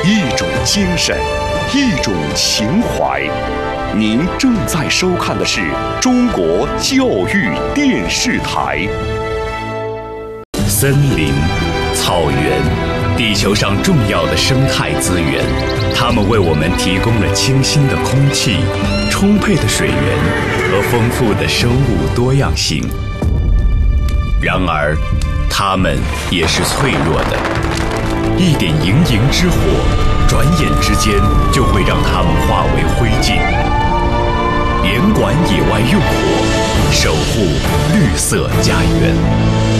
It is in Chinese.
一种精神，一种情怀。您正在收看的是中国教育电视台。森林、草原，地球上重要的生态资源，它们为我们提供了清新的空气、充沛的水源和丰富的生物多样性。然而，它们也是脆弱的，一点营营之火，转眼之间就会让它们化为灰烬。严管野外用火，守护绿色家园。